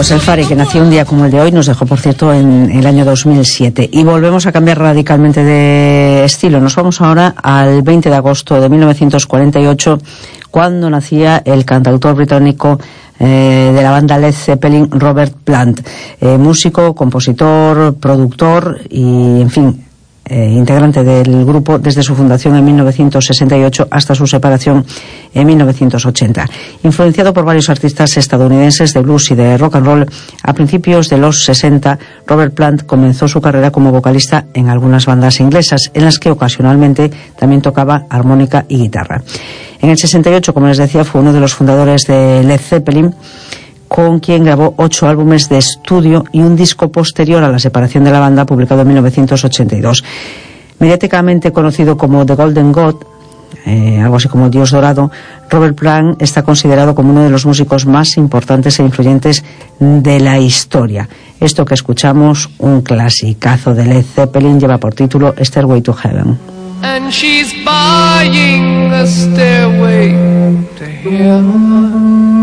Pues el Fari, que nació un día como el de hoy, nos dejó, por cierto, en el año 2007. Y volvemos a cambiar radicalmente de estilo. Nos vamos ahora al 20 de agosto de 1948, cuando nacía el cantautor británico de la banda Led Zeppelin, Robert Plant. Músico, compositor, productor y, en fin, integrante del grupo desde su fundación en 1968 hasta su separación en 1980. Influenciado por varios artistas estadounidenses de blues y de rock and roll, a principios de los 60, Robert Plant comenzó su carrera como vocalista en algunas bandas inglesas, en las que ocasionalmente también tocaba armónica y guitarra. En el 68, como les decía, fue uno de los fundadores de Led Zeppelin, con quien grabó 8 álbumes de estudio y un disco posterior a la separación de la banda, publicado en 1982. Mediáticamente conocido como The Golden God, algo así como Dios Dorado, Robert Plant está considerado como uno de los músicos más importantes e influyentes de la historia. Esto que escuchamos, un clasicazo de Led Zeppelin, lleva por título Stairway to Heaven. And she's buying a stairway to heaven.